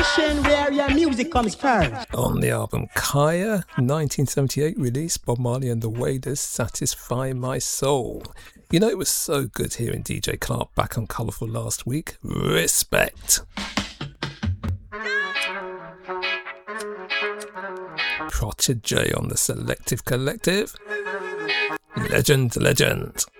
question where your music comes first. On the album Kaya, 1978 release, Bob Marley and the Wailers, Satisfy My Soul. You know, it was so good hearing DJ Clark back on Colourful last week. Respect. Protege on the Selective Collective. Legend.